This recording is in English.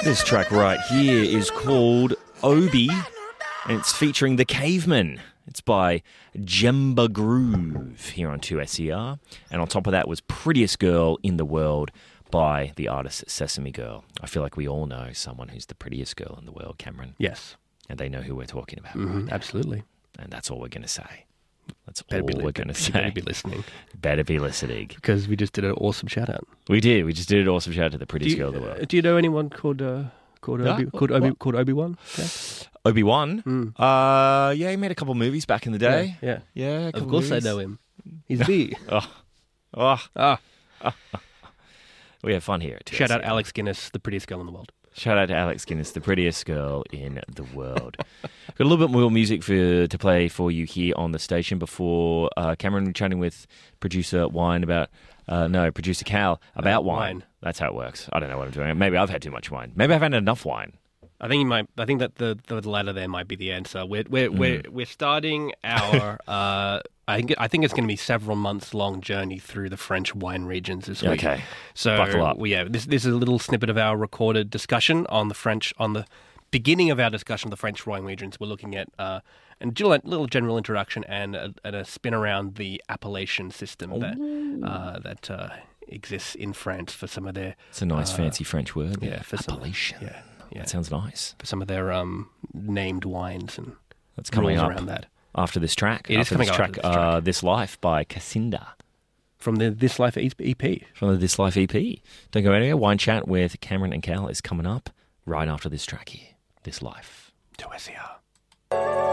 This track right here is called Obi, and it's featuring The Cavemen. It's by Jemba Groove here on 2SER. And on top of that was Prettiest Girl in the World by the artist Sesame Girl. I feel like we all know someone who's the prettiest girl in the world, Cameron. Yes. And they know who we're talking about. Mm-hmm, absolutely. And that's all we're going to say. That's Better all we're going to say. Better be listening. Better be listening. Because we just did an awesome shout-out. We did. We just did an awesome shout out to the prettiest girl in the world. Do you know anyone called Obi-Wan? Yeah. Obi-Wan? Yeah, he made a couple movies back in the day. Yeah. A couple Of course movies. I know him. He's B. We have fun here. At Shout out 2SER. Alex Guinness, the prettiest girl in the world. Shout out to Alex Guinness, the prettiest girl in the world. Got a little bit more music to play for you here on the station before Cameron chatting with producer producer Cal about wine. That's how it works. I don't know what I'm doing. Maybe I've had too much wine. Maybe I've had enough wine. I think that the latter there might be the answer. We're starting our I think it's going to be several months long journey through the French wine regions this week. Okay, so buckle up. This is a little snippet of our recorded discussion on the beginning of our discussion of the French wine regions. We're looking at a little general introduction and a spin around the appellation system that exists in France for some of their. It's a nice fancy French word. Yeah, for appellation. Yeah. That sounds nice. For some of their named wines and that's coming rules up around that. After this track. It is coming up after this track. This Life by Cassinda. From the This Life EP. From the This Life EP. Don't go anywhere. Wine Chat with Cameron and Cal is coming up right after this track here. This Life. 2SER.